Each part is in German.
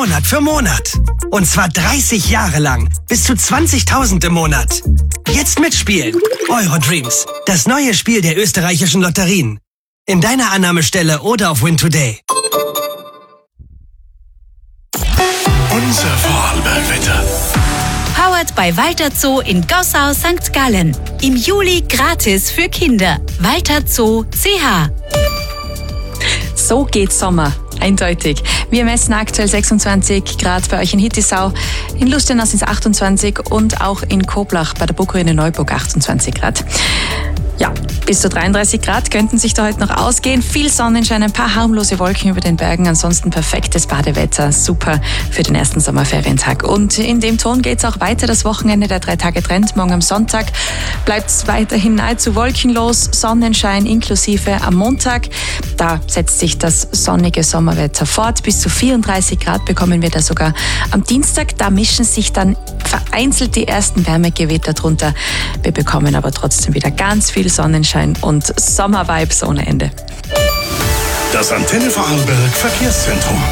Monat für Monat. Und zwar 30 Jahre lang. Bis zu 20.000 im Monat. Jetzt mitspielen. Eurodreams. Das neue Spiel der österreichischen Lotterien. In deiner Annahmestelle oder auf Win Today. Unser Vorarlbergwetter. Powered bei Walter Zoo in Gossau, St. Gallen. Im Juli gratis für Kinder. Walter Zoo CH. So geht Sommer. Eindeutig. Wir messen aktuell 26 Grad bei euch in Hittisau. In Lustenau sind es 28 und auch in Koblach bei der Burgruine in Neuburg 28 Grad. Ja, bis zu 33 Grad könnten sich da heute noch ausgehen. Viel Sonnenschein, ein paar harmlose Wolken über den Bergen. Ansonsten perfektes Badewetter. Super für den ersten Sommerferientag. Und in dem Ton geht es auch weiter. Das Wochenende der 3 Tage Trend. Morgen am Sonntag bleibt es weiterhin nahezu wolkenlos. Sonnenschein inklusive am Montag. Da setzt sich das sonnige Sommerwetter fort. Bis zu 34 Grad bekommen wir da sogar am Dienstag. Da mischen sich dann vereinzelt die ersten Wärmegewitter drunter. Wir bekommen aber trotzdem wieder ganz viel Sonnenschein und Sommervibes ohne Ende. Das Antenne Vorarlberg Verkehrszentrum.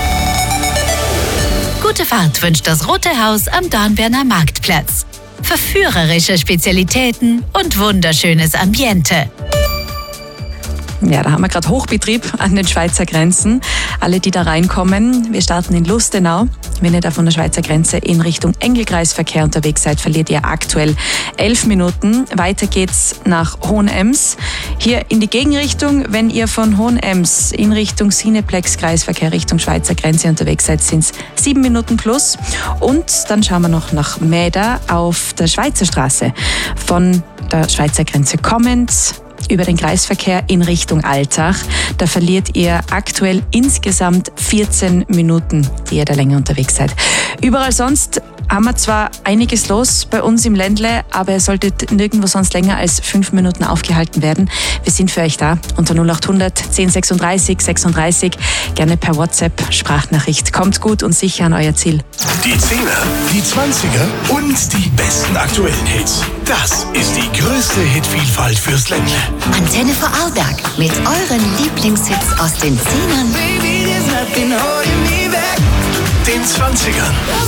Gute Fahrt wünscht das Rote Haus am Dornbirner Marktplatz. Verführerische Spezialitäten und wunderschönes Ambiente. Ja, da haben wir gerade Hochbetrieb an den Schweizer Grenzen. Alle, die da reinkommen, wir starten in Lustenau. Wenn ihr da von der Schweizer Grenze in Richtung Engelkreisverkehr unterwegs seid, verliert ihr aktuell 11 Minuten. Weiter geht's nach Hohenems. Hier in die Gegenrichtung, wenn ihr von Hohenems in Richtung Cineplex-Kreisverkehr Richtung Schweizer Grenze unterwegs seid, sind es 7 Minuten plus. Und dann schauen wir noch nach Mäda auf der Schweizer Straße. Von der Schweizer Grenze kommend über den Kreisverkehr in Richtung Altach. Da verliert ihr aktuell insgesamt 14 Minuten, die ihr da länger unterwegs seid. Überall sonst haben wir zwar einiges los bei uns im Ländle, aber ihr solltet nirgendwo sonst länger als 5 Minuten aufgehalten werden. Wir sind für euch da unter 0800 1036 36. Gerne per WhatsApp, Sprachnachricht. Kommt gut und sicher an euer Ziel. Die 10er, die 20er und die besten aktuellen Hits. Das ist die größte Hitvielfalt fürs Ländle. Antenne Vorarlberg mit euren Lieblingshits aus den 10ern, Den 20ern